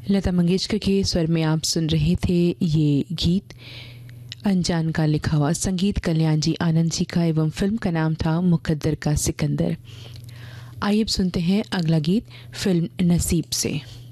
लता मंगेशकर के स्वर में आप सुन रहे थे ये गीत अनजान का लिखा हुआ, संगीत कल्याण जी आनंद जी का, एवं फिल्म का नाम था मुकद्दर का सिकंदर। आइए अब सुनते हैं अगला गीत फिल्म नसीब से।